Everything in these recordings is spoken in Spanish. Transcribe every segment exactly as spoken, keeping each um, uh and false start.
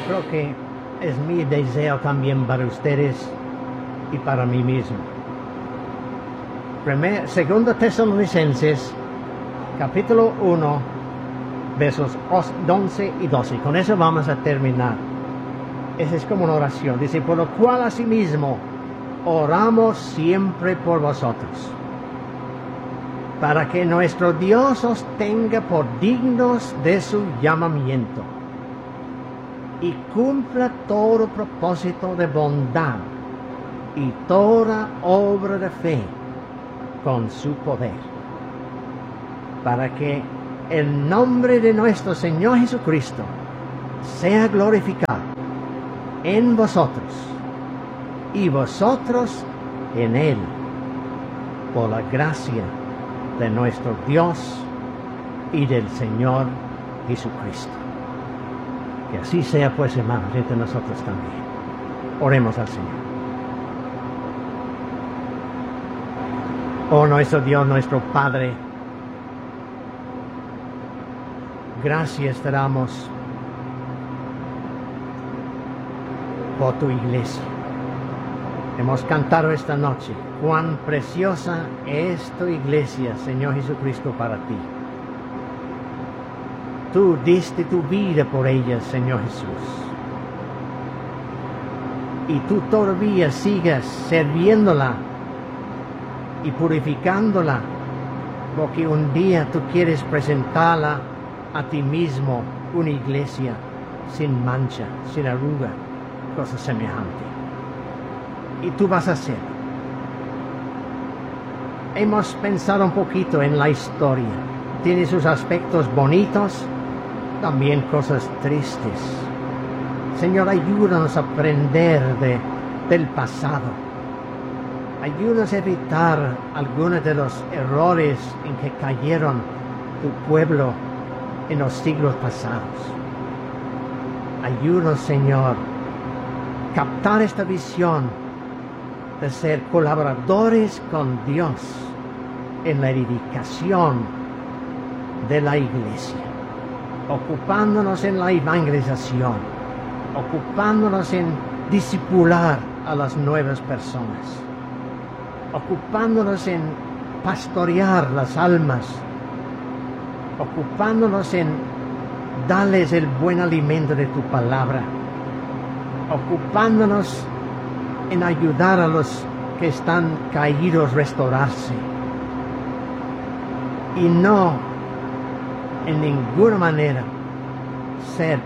creo que es mi deseo también para ustedes y para mí mismo. Primer, segundo Tesalonicenses, capítulo uno, versos once y doce. Con eso vamos a terminar. Esa es como una oración. Dice, por lo cual asimismo oramos siempre por vosotros, para que nuestro Dios os tenga por dignos de su llamamiento y cumpla todo propósito de bondad y toda obra de fe con su poder, para que el nombre de nuestro Señor Jesucristo sea glorificado en vosotros y vosotros en Él, por la gracia de nuestro Dios y del Señor Jesucristo. Que así sea, pues, hermanos, entre nosotros también. Oremos al Señor. Oh nuestro Dios, nuestro Padre, gracias te damos por tu iglesia. Hemos cantado esta noche, cuán preciosa es tu iglesia, Señor Jesucristo, para ti. Tú diste tu vida por ella, Señor Jesús. Y tú todavía sigues sirviéndola y purificándola, porque un día tú quieres presentarla a ti mismo, una iglesia sin mancha, sin arruga, cosa semejante. Y tú vas a hacerlo. Hemos pensado un poquito en la historia. Tiene sus aspectos bonitos, también cosas tristes. Señor, ayúdanos a aprender de, del pasado. Ayúdanos a evitar algunos de los errores en que cayeron tu pueblo en los siglos pasados. Ayúdanos, Señor, a captar esta visión de ser colaboradores con Dios en la edificación de la iglesia, ocupándonos en la evangelización, ocupándonos en discipular a las nuevas personas, ocupándonos en pastorear las almas, ocupándonos en darles el buen alimento de tu palabra, ocupándonos en ayudar a los que están caídos a restaurarse, y no en ninguna manera ser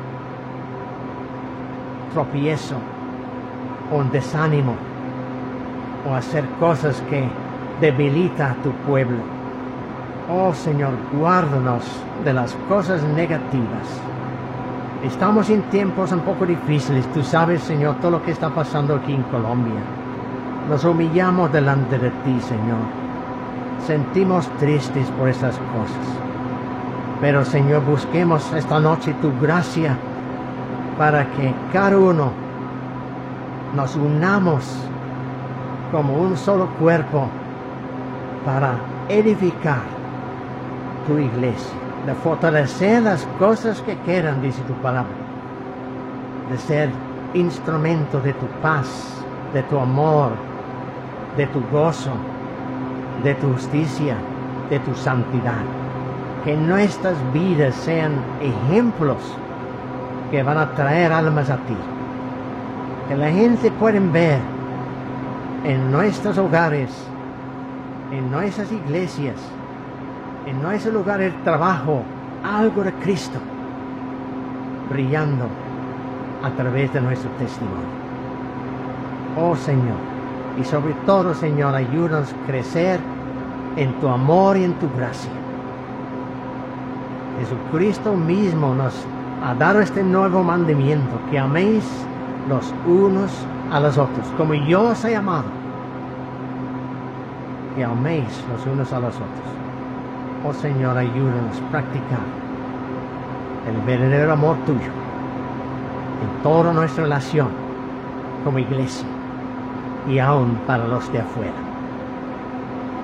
tropiezo o un desánimo o hacer cosas que debilitan a tu pueblo. Oh Señor, guárdanos de las cosas negativas. Estamos en tiempos un poco difíciles. Tú sabes, Señor, todo lo que está pasando aquí en Colombia. Nos humillamos delante de ti, Señor. Sentimos tristes por estas cosas. Pero, Señor, busquemos esta noche tu gracia para que cada uno nos unamos como un solo cuerpo para edificar tu iglesia, de fortalecer las cosas que quedan, dice tu palabra, de ser instrumento de tu paz, de tu amor, de tu gozo, de tu justicia, de tu santidad. Que nuestras vidas sean ejemplos que van a traer almas a ti. Que la gente pueda ver en nuestros hogares, en nuestras iglesias, en nuestro lugar de trabajo, algo de Cristo brillando a través de nuestro testimonio. Oh Señor, y sobre todo, Señor, ayúdanos a crecer en tu amor y en tu gracia. Jesucristo mismo nos ha dado este nuevo mandamiento, que améis los unos a los otros, como yo os he amado, que améis los unos a los otros. Oh Señor, ayúdanos a practicar el verdadero amor tuyo en toda nuestra relación como iglesia y aún para los de afuera.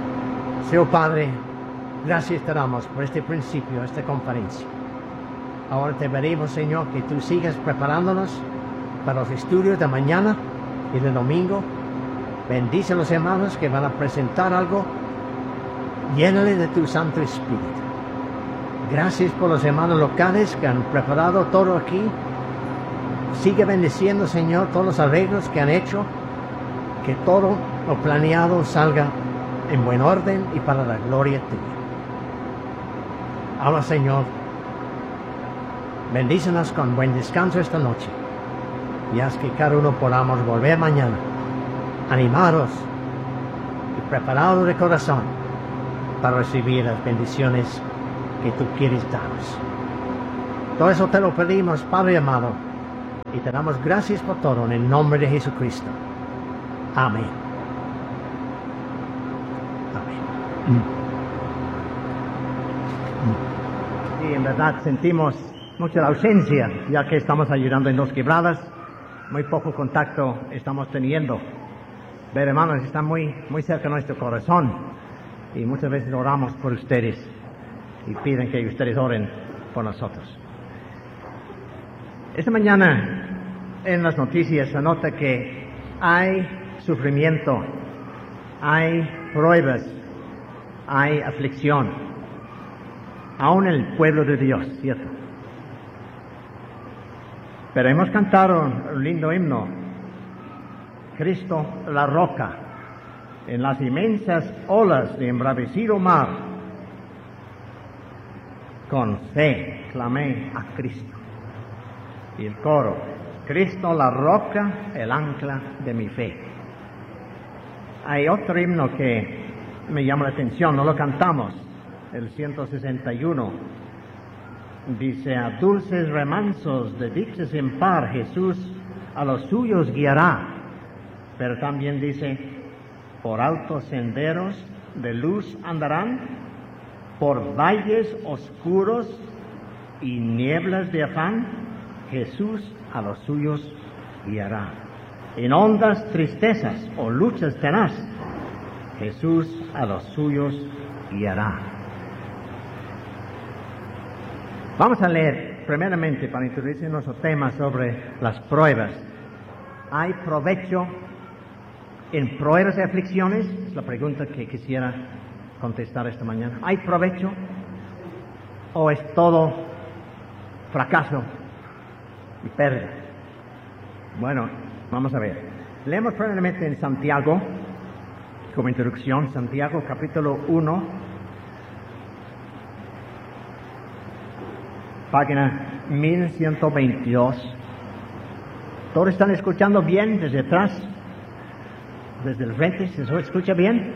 Señor Padre, gracias te damos por este principio, esta conferencia. Ahora te pedimos, Señor, que tú sigas preparándonos para los estudios de mañana y de domingo. Bendice a los hermanos que van a presentar algo. Llénale de tu Santo Espíritu. Gracias por los hermanos locales que han preparado todo aquí. Sigue bendiciendo, Señor, todos los arreglos que han hecho. Que todo lo planeado salga en buen orden y para la gloria tuya. Ahora, Señor, bendícenos con buen descanso esta noche. Y haz que cada uno podamos volver mañana, animados y preparados de corazón para recibir las bendiciones que tú quieres darnos. Todo eso te lo pedimos, Padre amado, y te damos gracias por todo en el nombre de Jesucristo. Amén. Amén. Y en verdad sentimos mucho la ausencia, ya que estamos ayudando en Dos Quebradas. Muy poco contacto estamos teniendo. Pero hermanos, están muy, muy cerca de nuestro corazón. Y muchas veces oramos por ustedes. Y piden que ustedes oren por nosotros. Esta mañana en las noticias se nota que hay sufrimiento, hay pruebas, hay aflicción. Aún en el pueblo de Dios, ¿cierto? Pero hemos cantado un lindo himno, Cristo la roca, en las inmensas olas de embravecido mar, con fe clamé a Cristo. Y el coro, Cristo la roca, el ancla de mi fe. Hay otro himno que me llama la atención, no lo cantamos, el ciento sesenta y uno. Dice, a dulces remansos de dichas en par Jesús a los suyos guiará. Pero también dice, por altos senderos de luz andarán, por valles oscuros y nieblas de afán, Jesús a los suyos guiará. En hondas tristezas o luchas tenaz, Jesús a los suyos guiará. Vamos a leer primeramente para introducir nuestro tema sobre las pruebas. ¿Hay provecho en pruebas y aflicciones? Es la pregunta que quisiera contestar esta mañana. ¿Hay provecho o es todo fracaso y pérdida? Bueno, vamos a ver. Leemos primeramente en Santiago, como introducción, Santiago capítulo uno, página mil ciento veintidós. ¿Todos están escuchando bien desde atrás? ¿Desde el frente? ¿Se escucha bien?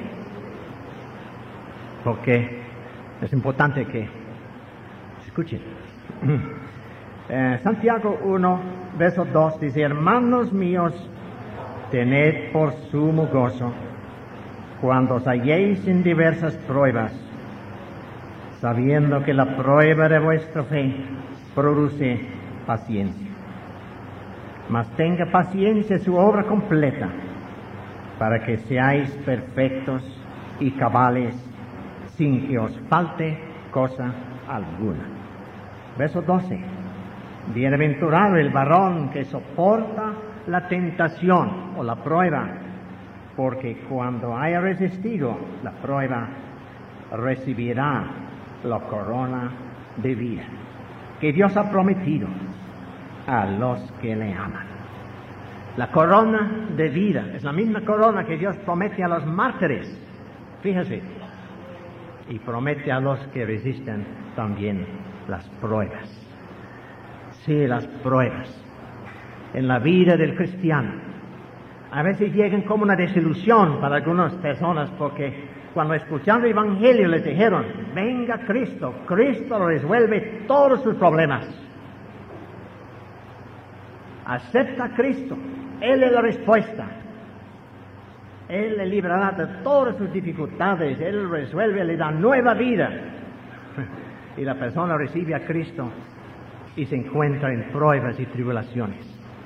Porque es importante que se escuchen. Eh, Santiago uno, verso dos, dice, hermanos míos, tened por sumo gozo cuando os halléis en diversas pruebas, sabiendo que la prueba de vuestra fe produce paciencia. Mas tenga paciencia su obra completa, para que seáis perfectos y cabales, sin que os falte cosa alguna. Verso doce. Bienaventurado el varón que soporta la tentación o la prueba, porque cuando haya resistido la prueba, recibirá la corona de vida que Dios ha prometido a los que le aman. La corona de vida es la misma corona que Dios promete a los mártires, fíjese, y promete a los que resisten también las pruebas. Sí, las pruebas en la vida del cristiano a veces llegan como una desilusión para algunas personas, porque cuando escuchando el Evangelio les dijeron, venga Cristo, Cristo resuelve todos sus problemas. Acepta a Cristo, Él es la respuesta. Él le librará de todas sus dificultades, Él resuelve, le da nueva vida. Y la persona recibe a Cristo y se encuentra en pruebas y tribulaciones.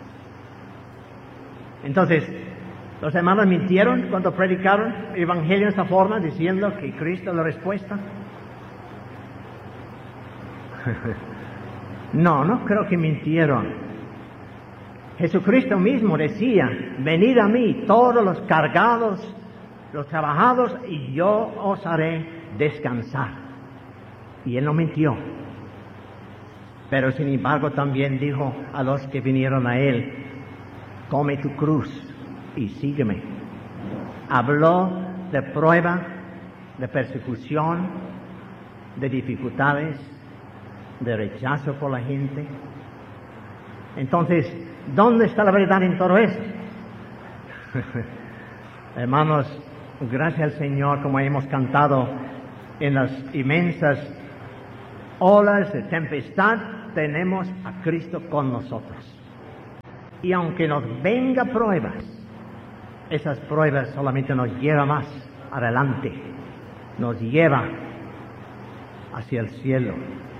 Entonces, los hermanos mintieron cuando predicaron el Evangelio de esta forma, diciendo que Cristo es la respuesta. No, no creo que mintieron. Jesucristo mismo decía, venid a mí todos los cargados, los trabajados, y yo os haré descansar. Y Él no mintió. Pero sin embargo también dijo a los que vinieron a Él, tome tu cruz y sígueme. Habló de prueba, de persecución, de dificultades, de rechazo por la gente. Entonces, ¿dónde está la verdad en todo eso? Hermanos, gracias al Señor, como hemos cantado, en las inmensas olas de tempestad tenemos a Cristo con nosotros. Y aunque nos venga pruebas, esas pruebas solamente nos llevan más adelante, nos lleva hacia el cielo.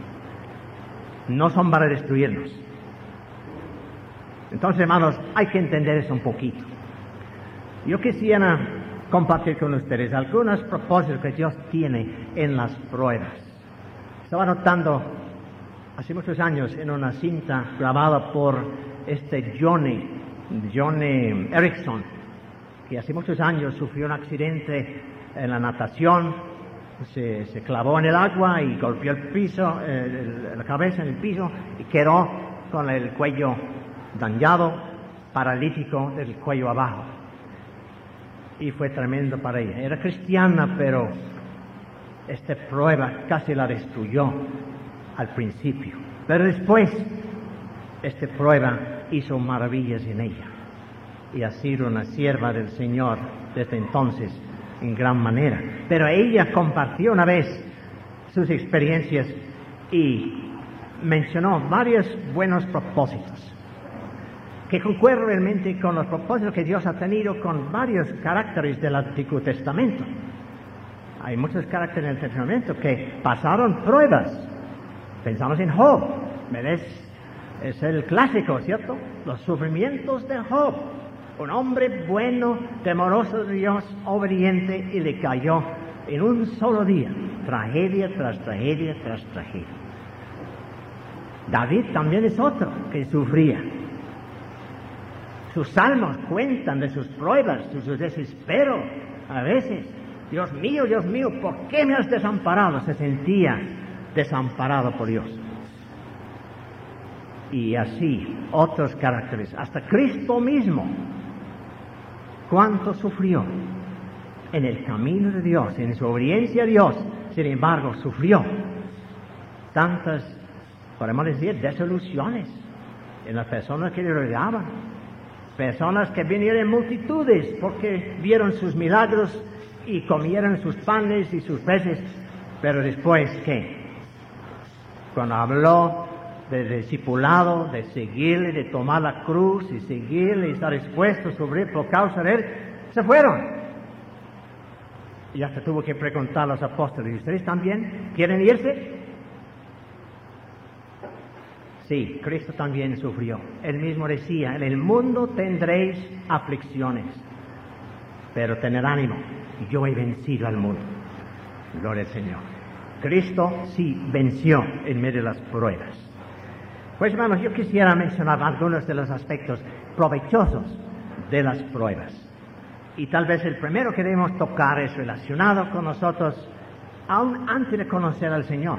No son para destruirnos. Entonces, hermanos, hay que entender eso un poquito. Yo quisiera compartir con ustedes algunos propósitos que Dios tiene en las pruebas. Estaba notando hace muchos años en una cinta grabada por este Johnny, Johnny Erickson, que hace muchos años sufrió un accidente en la natación, se, se clavó en el agua y golpeó el piso, eh, la cabeza en el piso y quedó con el cuello dañado, paralítico del cuello abajo. Y fue tremendo para ella. Era cristiana, pero esta prueba casi la destruyó al principio. Pero después, esta prueba hizo maravillas en ella. Y ha sido una sierva del Señor desde entonces en gran manera. Pero ella compartió una vez sus experiencias y mencionó varios buenos propósitos que concuerdan realmente con los propósitos que Dios ha tenido con varios caracteres del Antiguo Testamento. Hay muchos caracteres en el Testamento que pasaron pruebas. Pensamos en Job, es, es el clásico, ¿cierto? Los sufrimientos de Job. Un hombre bueno, temeroso de Dios, obediente, y le cayó en un solo día, tragedia tras tragedia tras tragedia. David también es otro que sufría. Sus salmos cuentan de sus pruebas, de sus desesperos. A veces, Dios mío, Dios mío, ¿por qué me has desamparado? Se sentía desamparado por Dios. Y así, otros caracteres. Hasta Cristo mismo, ¿cuánto sufrió en el camino de Dios, en su obediencia a Dios? Sin embargo, sufrió tantas, podemos decir, desilusiones en las personas que le rodeaban. Personas que vinieron en multitudes porque vieron sus milagros y comieron sus panes y sus peces. Pero después, ¿qué? Cuando habló de discipulado, de seguirle, de tomar la cruz y seguirle y estar dispuesto a sufrir por causa de él, se fueron. Y hasta tuvo que preguntar a los apóstoles, ¿y ustedes también quieren irse? Sí, Cristo también sufrió. Él mismo decía, en el mundo tendréis aflicciones, pero tened ánimo, yo he vencido al mundo. Gloria al Señor. Cristo sí venció en medio de las pruebas. Pues hermanos, yo quisiera mencionar algunos de los aspectos provechosos de las pruebas. Y tal vez el primero que debemos tocar es relacionado con nosotros aún antes de conocer al Señor.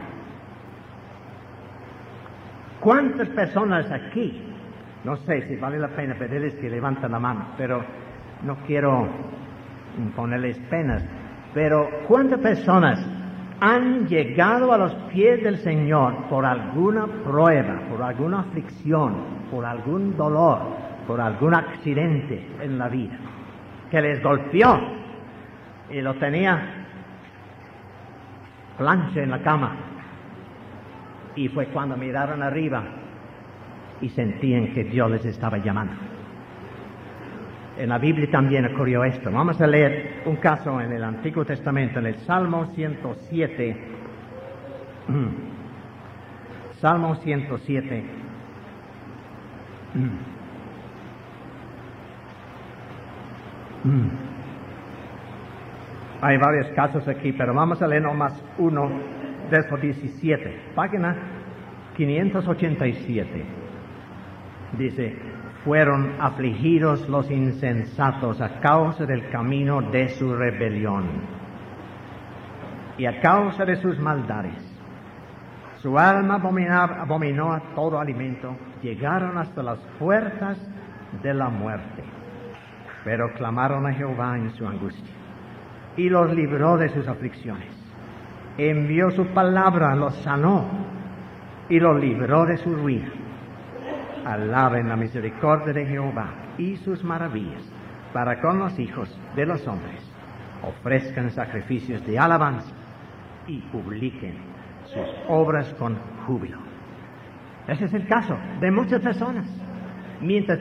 ¿Cuántas personas aquí, no sé si vale la pena pedirles que levanten la mano, pero no quiero ponerles penas, pero cuántas personas han llegado a los pies del Señor por alguna prueba, por alguna aflicción, por algún dolor, por algún accidente en la vida, que les golpeó y lo tenía plancha en la cama? Y fue cuando miraron arriba y sentían que Dios les estaba llamando. En la Biblia también ocurrió esto. Vamos a leer un caso en el Antiguo Testamento, en el Salmo ciento siete. Salmo ciento siete. Hay varios casos aquí, pero vamos a leer nomás uno. Verso diecisiete, página quinientos ochenta y siete dice: fueron afligidos los insensatos a causa del camino de su rebelión y a causa de sus maldades. Su alma abominaba, abominó a todo alimento, llegaron hasta las puertas de la muerte. Pero clamaron a Jehová en su angustia, y los libró de sus aflicciones. Envió su palabra, los sanó, y los libró de su ruina. Alaben la misericordia de Jehová y sus maravillas para con los hijos de los hombres. Ofrezcan sacrificios de alabanza y publiquen sus obras con júbilo. Ese es el caso de muchas personas. Mientras